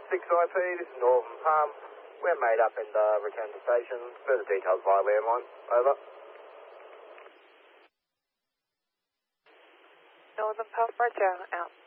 6IP, this is Northern Palm. We're made up and return to station. Further details via landline. Over. Northern Palm, Roger, out.